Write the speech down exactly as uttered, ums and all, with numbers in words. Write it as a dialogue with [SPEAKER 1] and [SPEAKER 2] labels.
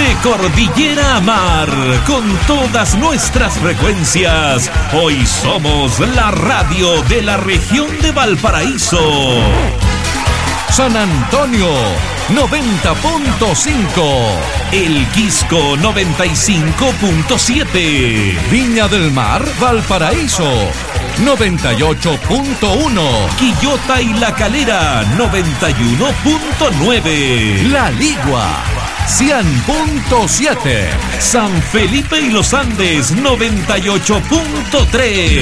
[SPEAKER 1] De cordillera a mar, con todas nuestras frecuencias, hoy somos la radio de la región de Valparaíso.
[SPEAKER 2] San Antonio, noventa punto cinco.
[SPEAKER 1] El Quisco, noventa y cinco punto siete.
[SPEAKER 2] Viña del Mar, Valparaíso, noventa y ocho punto uno.
[SPEAKER 1] Quillota y La Calera, noventa y uno punto nueve.
[SPEAKER 2] La Ligua, cien punto siete.
[SPEAKER 1] San Felipe y los Andes, noventa y ocho punto tres.